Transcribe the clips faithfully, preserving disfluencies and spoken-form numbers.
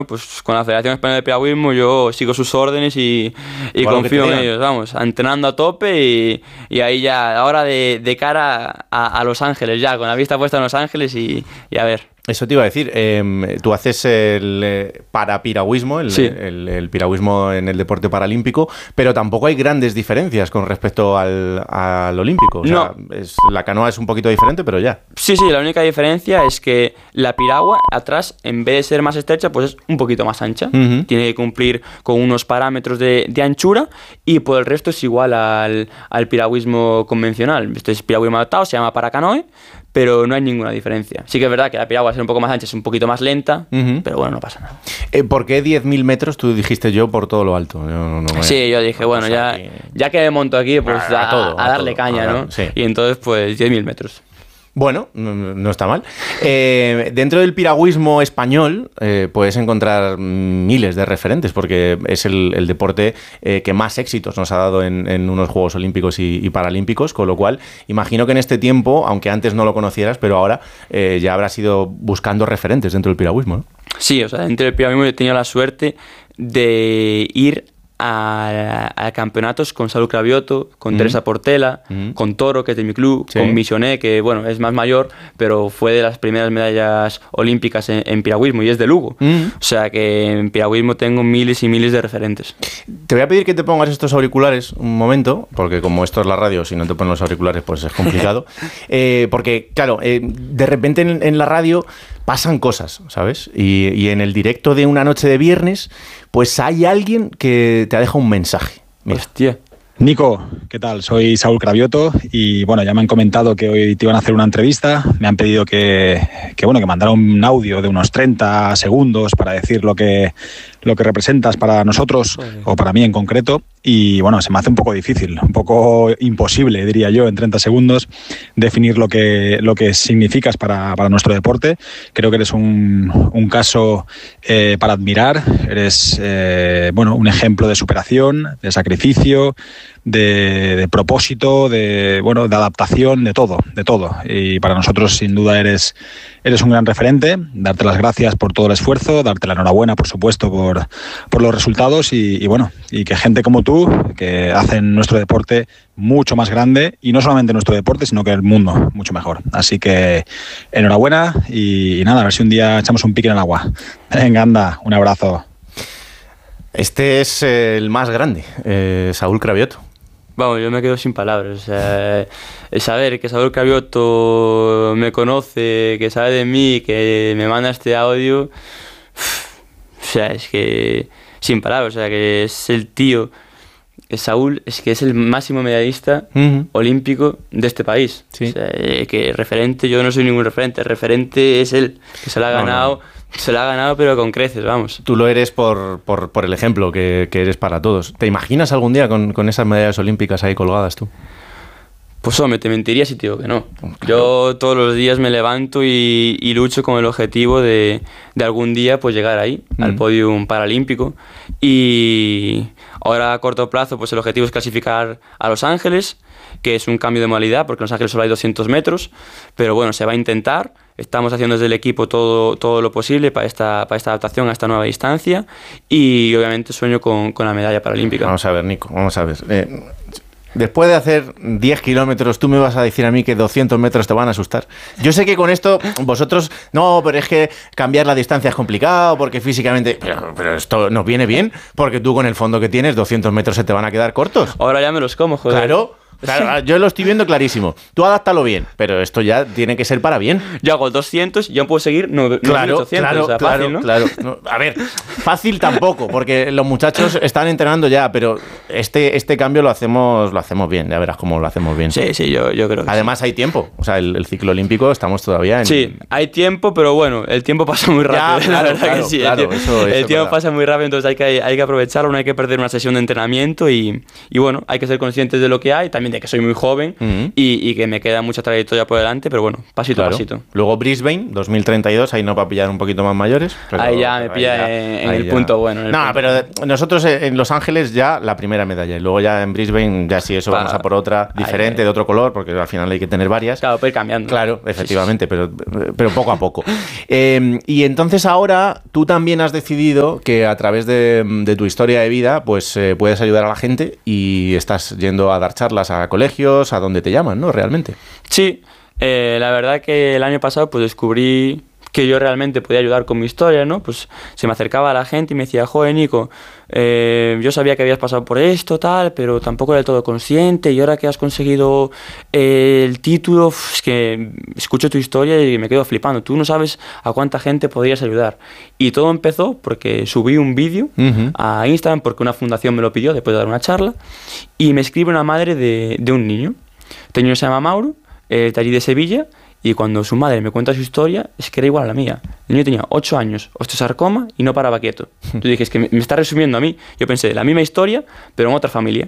pues con la Federación Española de Piragüismo yo sigo sus órdenes y, y Bueno, confío que en ellos, vamos, entrenando a tope y, y ahí ya, ahora de, de cara a, a Los Ángeles ya, con la vista puesta en Los Ángeles y, y a ver. Eso te iba a decir, eh, tú haces el eh, parapiragüismo, el, Sí. el, el piragüismo en el deporte paralímpico, pero tampoco hay grandes diferencias con respecto al, al olímpico. O sea, No. es, la canoa es un poquito diferente, pero ya. Sí, sí, la única diferencia es que la piragua atrás, en vez de ser más estrecha, pues es un poquito más ancha. Uh-huh. Tiene que cumplir con unos parámetros de, de anchura y por el resto es igual al, al piragüismo convencional. Este es piragüismo adaptado, se llama paracanoe, pero no hay ninguna diferencia. Sí que es verdad que la piragua, al ser un poco más ancha, es un poquito más lenta, Uh-huh. pero bueno, no pasa nada. Eh, ¿Por qué diez mil metros? Tú dijiste yo por todo lo alto. Yo no, no me- Sí, yo dije, bueno, o sea, ya, que- ya que me monto aquí, pues A- a, a todo, a a darle todo, caña, a dar- ¿no? sí. Y entonces, pues diez mil metros. Bueno, no, no está mal. Eh, dentro del piragüismo español eh, puedes encontrar miles de referentes porque es el, el deporte eh, que más éxitos nos ha dado en, en unos Juegos Olímpicos y, y Paralímpicos, con lo cual imagino que en este tiempo, aunque antes no lo conocieras, pero ahora eh, ya habrás ido buscando referentes dentro del piragüismo, ¿no? Sí, o sea, dentro del piragüismo yo he tenido la suerte de ir a, a campeonatos con Saúl Cravioto, con Mm. Teresa Portela, Mm. con Toro, que es de mi club, Sí. con Misioné, que bueno, es más mayor, pero fue de las primeras medallas olímpicas en, en piragüismo y es de Lugo. Mm. O sea que en piragüismo tengo miles y miles de referentes. Te voy a pedir que te pongas estos auriculares un momento, porque como esto es la radio, si no te pones los auriculares pues es complicado. Eh, porque, claro, eh, de repente en, en la radio pasan cosas, ¿sabes? Y, y en el directo de una noche de viernes, pues hay alguien que te ha dejado un mensaje. Mira. Hostia. Nico, ¿qué tal? Soy Saúl Cravioto y bueno, ya me han comentado que hoy te iban a hacer una entrevista. Me han pedido que, que bueno, que mandara un audio de unos treinta segundos para decir lo que, lo que representas para nosotros o para mí en concreto. Y bueno, se me hace un poco difícil, un poco imposible, diría yo, en treinta segundos definir lo que, lo que significas para, para nuestro deporte. Creo que eres un, un caso eh, para admirar. Eres eh, bueno, un ejemplo de superación, de sacrificio, de, de propósito, de, bueno, de adaptación, de todo, de todo. Y para nosotros, sin duda, eres, eres un gran referente. Darte las gracias por todo el esfuerzo, darte la enhorabuena, por supuesto, por, por los resultados y, y bueno, y que gente como tú, que hacen nuestro deporte mucho más grande, y no solamente nuestro deporte, sino que el mundo mucho mejor. Así que enhorabuena y, y nada, a ver si un día echamos un pique en el agua. Venga, anda, un abrazo. Este es eh, el más grande, eh, Saúl Cravioto. Vamos, yo me quedo sin palabras. O sea, el saber que Saúl Cravioto me conoce, que sabe de mí, que me manda este audio, o sea, es que sin palabras. O sea, que es el tío, Saúl, es que es el máximo medallista Uh-huh. olímpico de este país. Sí. O sea, eh, que referente, yo no soy ningún referente, el referente es él, que se lo ha No, no, ganado, no. se lo ha ganado pero con creces, vamos. Tú lo eres por, por, por el ejemplo que, que eres para todos. ¿Te imaginas algún día con, con esas medallas olímpicas ahí colgadas tú? Pues hombre, te mentiría si te digo que no. Claro. Yo todos los días me levanto y, y lucho con el objetivo de, de algún día pues llegar ahí, Mm. al podium paralímpico. Y ahora a corto plazo pues el objetivo es clasificar a Los Ángeles, que es un cambio de modalidad porque en Los Ángeles solo hay doscientos metros, pero bueno, se va a intentar. Estamos haciendo desde el equipo todo, todo lo posible para esta, para esta adaptación a esta nueva distancia y obviamente sueño con, con la medalla paralímpica. Vamos a ver, Nico, vamos a ver. Eh, después de hacer diez kilómetros, ¿tú me vas a decir a mí que doscientos metros te van a asustar? Yo sé que con esto vosotros, no, pero es que cambiar la distancia es complicado porque físicamente... Pero, pero esto nos viene bien porque tú con el fondo que tienes, doscientos metros se te van a quedar cortos. Ahora ya me los como, joder. Claro. Claro, yo lo estoy viendo clarísimo. Tú adáptalo bien, pero esto ya tiene que ser para bien. Yo hago doscientos y yo puedo seguir nueve mil ochocientos, claro, o sea, claro, fácil, ¿no? claro. No, a ver, fácil tampoco, porque los muchachos están entrenando ya, pero este, este cambio lo hacemos, lo hacemos bien, ya verás cómo lo hacemos bien. Sí, sí, yo, yo creo que Además hay tiempo, o sea, el, el ciclo olímpico estamos todavía en... sí. Sí, hay tiempo, pero bueno, el tiempo pasa muy rápido, Ya, la claro, verdad claro, que sí. claro, el tiempo, eso- eso el es tiempo verdad. pasa muy rápido, entonces hay que, hay que aprovecharlo, no hay que perder una sesión de entrenamiento y, y bueno, hay que ser conscientes de lo que hay, también también de que soy muy joven uh-huh. y, y que me queda mucha trayectoria por delante, pero bueno, pasito claro. a pasito. Luego Brisbane, dos mil treinta y dos, ahí no va a pillar un poquito más mayores. Pero, ahí ya me pilla ya, en, en el ya. punto bueno. El no, punto. pero nosotros en Los Ángeles ya la primera medalla, y luego ya en Brisbane, ya sí, eso va. vamos a por otra diferente, ahí, de otro color, porque al final hay que tener varias. Claro, puede ir cambiando. Claro, efectivamente, sí, sí. Pero, pero poco a poco. eh, y entonces ahora tú también has decidido que a través de, de tu historia de vida, pues eh, puedes ayudar a la gente y estás yendo a dar charlas a colegios, a donde te llaman, ¿no? Realmente. Sí, eh, la verdad que el año pasado pues descubrí que yo realmente podía ayudar con mi historia, ¿no? Pues se me acercaba a la gente y me decía, joder, Nico, eh, yo sabía que habías pasado por esto, tal, pero tampoco era del todo consciente, y ahora que has conseguido eh, el título, uf, es que escucho tu historia y me quedo flipando. Tú no sabes a cuánta gente podrías ayudar. Y todo empezó porque subí un vídeo uh-huh. a Instagram, porque una fundación me lo pidió después de dar una charla, y me escribe una madre de, de un niño. Este niño se llama Mauro, eh, de allí de Sevilla, y cuando su madre me cuenta su historia, es que era igual a la mía. El niño tenía ocho años, osteosarcoma, y no paraba quieto. Tú dije, es que me, me está resumiendo a mí. Yo pensé, la misma historia, pero en otra familia.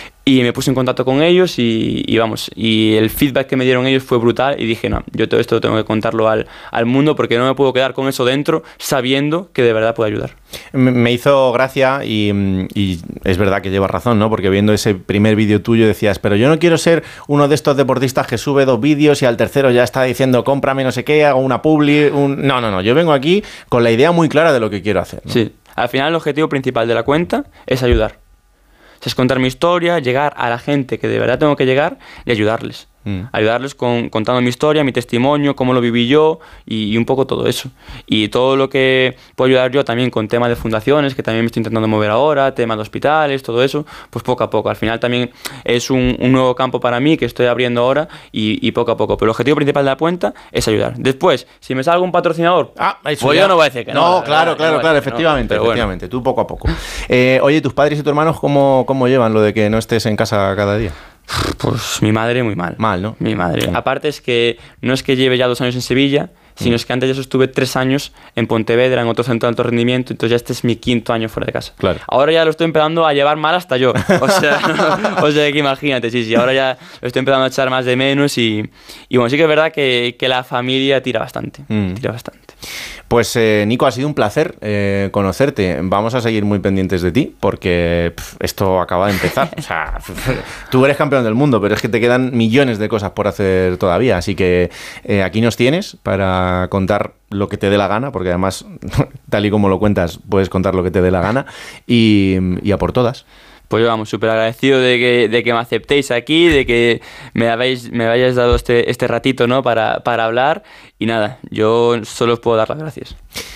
Y me puse en contacto con ellos y, y vamos, y el feedback que me dieron ellos fue brutal, y dije, no, yo todo esto tengo que contarlo al, al mundo, porque no me puedo quedar con eso dentro, sabiendo que de verdad puedo ayudar. Me hizo gracia y, y es verdad que llevas razón, ¿no? Porque viendo ese primer vídeo tuyo decías, pero yo no quiero ser uno de estos deportistas que sube dos vídeos y al tercero ya está diciendo, cómprame no sé qué, hago una publi, un... No, no, no, yo vengo aquí con la idea muy clara de lo que quiero hacer, ¿no? Sí, al final el objetivo principal de la cuenta es ayudar. Es contar mi historia, llegar a la gente que de verdad tengo que llegar y ayudarles. Mm. Ayudarles con, contando mi historia, mi testimonio, cómo lo viví yo y, y un poco todo eso. Y todo lo que puedo ayudar yo también con temas de fundaciones, que también me estoy intentando mover ahora, temas de hospitales, todo eso, pues poco a poco. Al final también es un, un nuevo campo para mí que estoy abriendo ahora y, y poco a poco. Pero el objetivo principal de la cuenta es ayudar. Después, si me sale un patrocinador, ah, pues ya. yo no voy a decir que no. No, claro, verdad, claro, no claro, efectivamente, no, efectivamente. Bueno. Tú poco a poco. Eh, oye, ¿tus padres y tus hermanos cómo, cómo llevan lo de que no estés en casa cada día? Pues mi madre muy mal. Mal, ¿no? Mi madre. Sí. Aparte es que no es que lleve ya dos años en Sevilla, sino mm. es que antes ya estuve tres años en Pontevedra, en otro centro de alto rendimiento, entonces ya este es mi quinto año fuera de casa. Claro. Ahora ya lo estoy empezando a llevar mal hasta yo. O sea, o sea que imagínate, sí, sí, ahora ya lo estoy empezando a echar más de menos y, y bueno, sí que es verdad que, que la familia tira bastante, mm. tira bastante. Pues eh, Nico, ha sido un placer eh, conocerte. Vamos a seguir muy pendientes de ti porque pff, esto acaba de empezar. O sea, tú eres campeón del mundo, pero es que te quedan millones de cosas por hacer todavía. Así que eh, aquí nos tienes para contar lo que te dé la gana, porque además, tal y como lo cuentas, puedes contar lo que te dé la gana y, y a por todas. Pues vamos, súper agradecido de que, de que me aceptéis aquí, de que me habéis, me hayáis dado este, este ratito, ¿no? para, para hablar. Y nada, yo solo os puedo dar las gracias.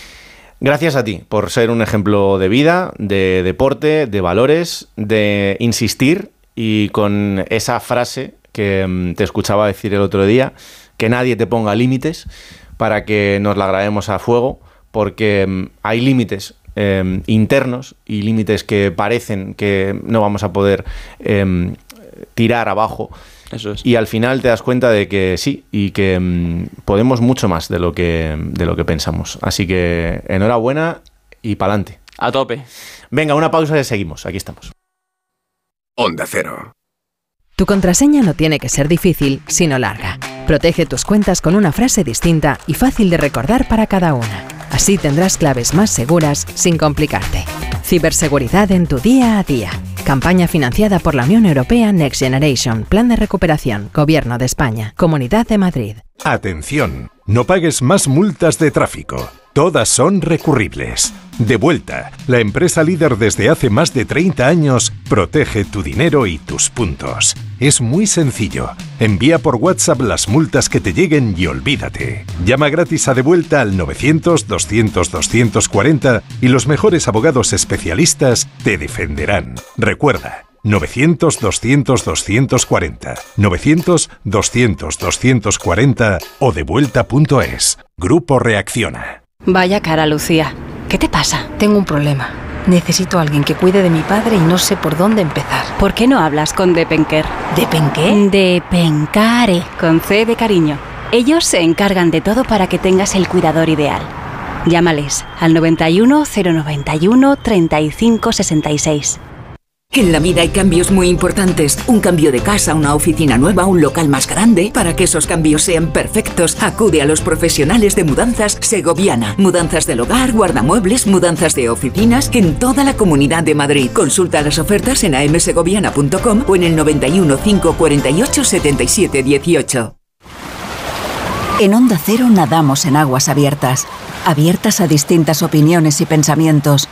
Gracias a ti por ser un ejemplo de vida, de deporte, de valores, de insistir y con esa frase que te escuchaba decir el otro día, que nadie te ponga límites para que nos la grabemos a fuego, porque hay límites Eh, internos y límites que parecen que no vamos a poder eh, tirar abajo. Eso es. Y al final te das cuenta de que sí, y que um, podemos mucho más de lo que, de lo que pensamos. Así que enhorabuena y pa'lante. A tope. Venga, una pausa y seguimos. Aquí estamos. Onda Cero. Tu contraseña no tiene que ser difícil, sino larga. Protege tus cuentas con una frase distinta y fácil de recordar para cada una. Así tendrás claves más seguras sin complicarte. Ciberseguridad en tu día a día. Campaña financiada por la Unión Europea Next Generation. Plan de recuperación. Gobierno de España. Comunidad de Madrid. Atención, no pagues más multas de tráfico. Todas son recurribles. Devuelta, la empresa líder desde hace más de treinta años, protege tu dinero y tus puntos. Es muy sencillo. Envía por WhatsApp las multas que te lleguen y olvídate. Llama gratis a Devuelta al novecientos, doscientos, doscientos cuarenta y los mejores abogados especialistas te defenderán. Recuerda, novecientos, doscientos, doscientos cuarenta, novecientos, doscientos, doscientos cuarenta o devuelta punto es. Grupo Reacciona. Vaya cara, Lucía. ¿Qué te pasa? Tengo un problema. Necesito a alguien que cuide de mi padre y no sé por dónde empezar. ¿Por qué no hablas con Depenker? ¿Depenqué? Depencare, con C de cariño. Ellos se encargan de todo para que tengas el cuidador ideal. Llámales al noventa y uno, cero noventa y uno, treinta y cinco sesenta y seis. En la vida hay cambios muy importantes. Un cambio de casa, una oficina nueva, un local más grande. Para que esos cambios sean perfectos, acude a los profesionales de Mudanzas Segoviana. Mudanzas del hogar, guardamuebles, mudanzas de oficinas en toda la Comunidad de Madrid. Consulta las ofertas en a m segoviana punto com o en el noventa y uno, cinco cuarenta y ocho, setenta y siete dieciocho. En Onda Cero nadamos en aguas abiertas. Abiertas a distintas opiniones y pensamientos.